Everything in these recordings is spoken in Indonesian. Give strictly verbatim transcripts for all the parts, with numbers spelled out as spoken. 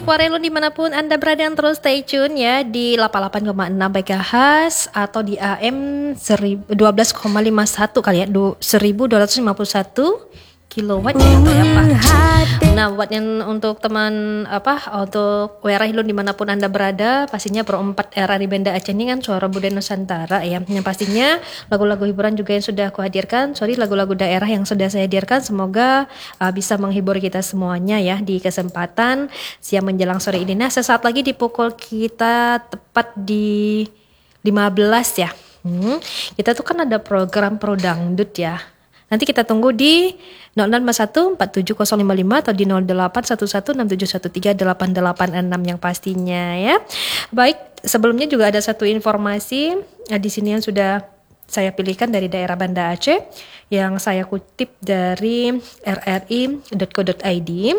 untuk Warelo dimanapun Anda berada, yang terus stay tune ya di delapan puluh delapan koma enam megahertz atau di A M dua belas koma lima satu kali ya, seribu dua ratus lima puluh satu kilowatt ya, atau apa. Nah, buat yang untuk teman apa untuk Warelo dimanapun Anda berada, pastinya Pro empat era di Banda Aceh ini kan suara budaya Nusantara ya. Yang pastinya lagu-lagu hiburan juga yang sudah aku hadirkan, sorry lagu-lagu daerah yang sudah saya hadirkan, semoga uh, bisa menghibur kita semuanya ya di kesempatan siang menjelang sore ini. Nah, sesaat lagi di pukul kita tepat di lima belas ya. Hmm, kita tuh kan ada program Pro Dangdut ya. Nanti kita tunggu di nol nol lima satu empat tujuh nol lima lima atau di nol delapan satu satu enam tujuh satu tiga delapan delapan enam yang pastinya ya. Baik, sebelumnya juga ada satu informasi nah, di sini yang sudah saya pilihkan dari daerah Banda Aceh yang saya kutip dari r r i dot co dot i d.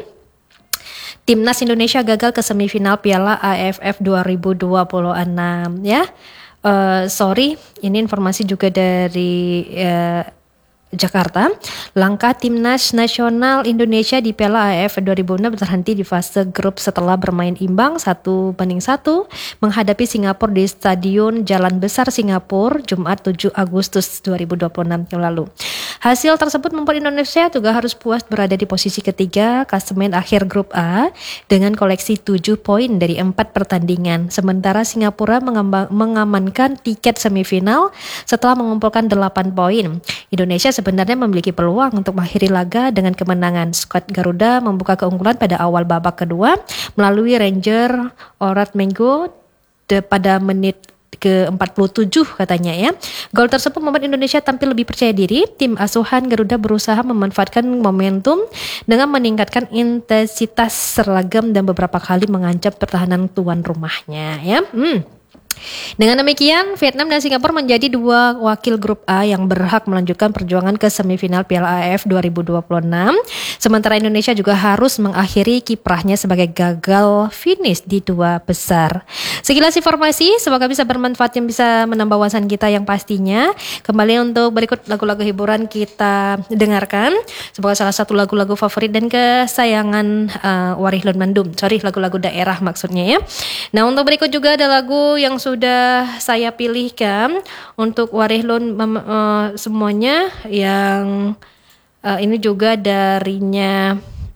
Timnas Indonesia gagal ke semifinal Piala A F F dua ribu dua puluh enam ya. Uh, sorry, ini informasi juga dari uh, Jakarta. Langkah Timnas Nasional Indonesia di Piala A F F dua ribu enam terhenti di fase grup setelah bermain imbang satu banding satu menghadapi Singapura di Stadion Jalan Besar Singapura Jumat tujuh Agustus dua ribu dua puluh enam yang lalu. Hasil tersebut membuat Indonesia juga harus puas berada di posisi ketiga klasemen akhir grup A dengan koleksi tujuh poin dari empat pertandingan. Sementara Singapura mengembang, mengamankan tiket semifinal setelah mengumpulkan delapan poin. Indonesia sebenarnya memiliki peluang untuk mengakhiri laga dengan kemenangan. Skuad Garuda membuka keunggulan pada awal babak kedua melalui Ranger Orat Menggo pada menit ke empat puluh tujuh katanya ya. Gol tersebut membuat Indonesia tampil lebih percaya diri. Tim asuhan Garuda berusaha memanfaatkan momentum dengan meningkatkan intensitas seragam dan beberapa kali mengancam pertahanan tuan rumahnya ya. Hmm. Dengan demikian, Vietnam dan Singapura menjadi dua wakil grup A yang berhak melanjutkan perjuangan ke semifinal Piala A F F dua ribu dua puluh enam. Sementara Indonesia juga harus mengakhiri kiprahnya sebagai gagal finish di dua besar. Sekilas informasi, semoga bisa bermanfaat yang bisa menambah wawasan kita yang pastinya. Kembali untuk berikut lagu-lagu hiburan kita dengarkan. Semoga salah satu lagu-lagu favorit dan kesayangan uh, Warihlun Mandum. Sorry, lagu-lagu daerah maksudnya ya. Nah, untuk berikut juga ada lagu yang sudah saya pilihkan untuk Warihlun uh, semuanya yang uh, ini juga darinya.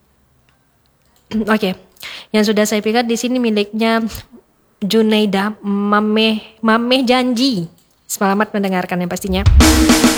Oke, okay. Yang sudah saya pilihkan di sini miliknya Junaida Mameh Mameh Janji. Selamat mendengarkan yang pastinya.